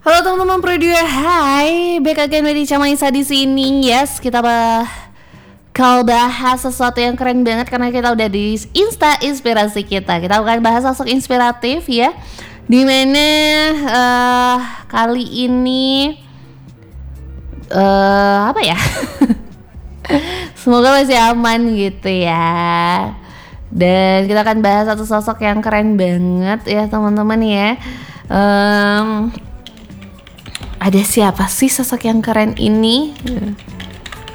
Halo teman-teman Produa, hai, back again with Camaisa di sini. Yes, kita bakal bahas sesuatu yang keren banget karena kita udah di Insta Inspirasi kita. Kita akan bahas sosok inspiratif ya. Dimana kali ini apa ya? Semoga masih aman gitu ya. Dan kita akan bahas satu sosok yang keren banget ya teman-teman ya. Ada siapa sih sosok yang keren ini?